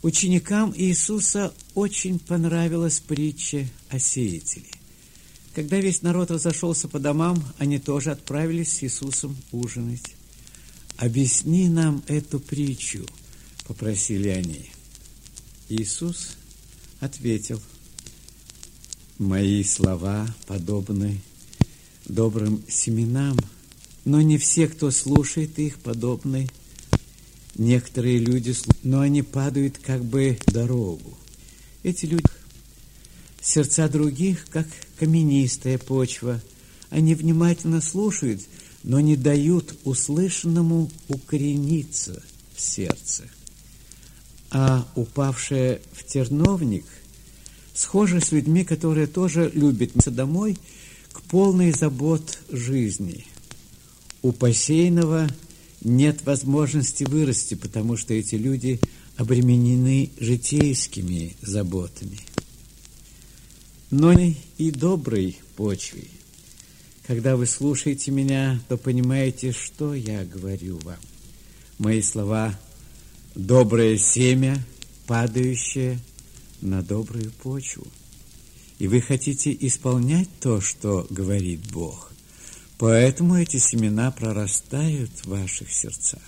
Ученикам Иисуса очень понравилась притча о сеятеле. Когда весь народ разошелся по домам, они тоже отправились с Иисусом ужинать. «Объясни нам эту притчу», – попросили они. Иисус ответил: «Мои слова подобны добрым семенам, но не все, кто слушает их, подобны. Некоторые люди, но они падают как бы в дорогу. Эти люди, сердца других, как каменистая почва. Они внимательно слушают, но не дают услышанному укорениться в сердце. А упавшая в терновник схожа с людьми, которые тоже любят домой к полной забот жизни. У посеянного нет возможности вырасти, потому что эти люди обременены житейскими заботами. Но и доброй почвой. Когда вы слушаете меня, то понимаете, что я говорю вам. Мои слова – доброе семя, падающее на добрую почву. И вы хотите исполнять то, что говорит Бог. Поэтому эти семена прорастают в ваших сердцах.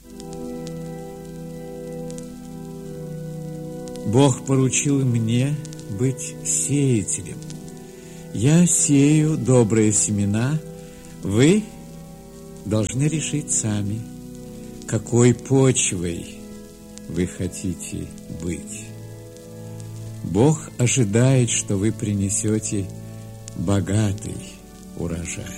Бог поручил мне быть сеятелем. Я сею добрые семена, вы должны решить сами, какой почвой вы хотите быть. Бог ожидает, что вы принесете богатый урожай.